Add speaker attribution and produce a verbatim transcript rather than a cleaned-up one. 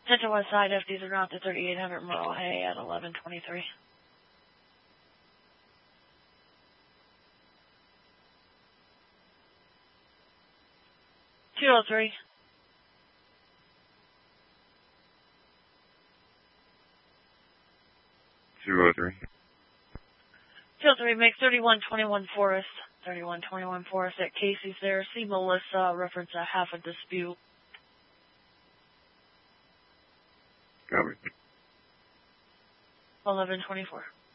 Speaker 1: Central West Side, F Ds are out to thirty-eight hundred Merle Hay at eleven twenty-three. two oh three.
Speaker 2: two oh three.
Speaker 1: two oh three, make thirty-one twenty-one Forest. thirty-one twenty-one Forest at Casey's there. See Melissa, reference a half a dispute.
Speaker 2: Copy.
Speaker 1: eleven twenty-four.